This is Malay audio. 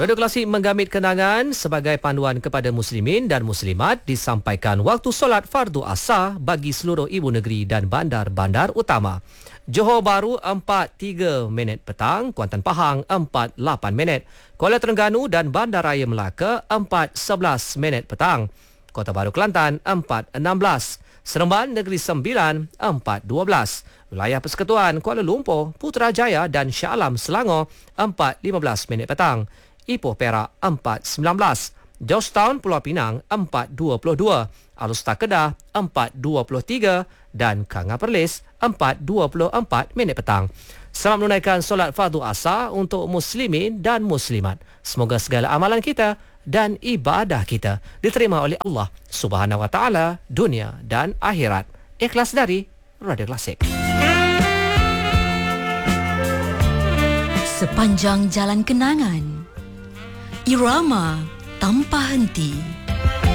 Radio Klasik menggamit kenangan sebagai panduan kepada muslimin dan muslimat disampaikan waktu solat fardu asar bagi seluruh ibu negeri dan bandar-bandar utama. Johor Bahru 4.3 minit petang, Kuantan Pahang 4.8 minit, Kuala Terengganu dan Bandaraya Melaka 4.11 minit petang, Kota Baru Kelantan 4.16, Seremban Negeri Sembilan 4.12, Wilayah Persekutuan Kuala Lumpur, Putrajaya dan Shah Alam Selangor 4.15 minit petang, Ipoh Perak 4.19, Georgetown Pulau Pinang 4.22, Alustar Kedah 4.23 dan Kanga Perlis 4.24 minit petang. Selamat menunaikan solat fardu asar untuk muslimin dan muslimat. Semoga segala amalan kita dan ibadah kita diterima oleh Allah Subhanahu Wa Taala dunia dan akhirat. Ikhlas dari Radio Klasik. Sepanjang jalan kenangan, irama tanpa henti.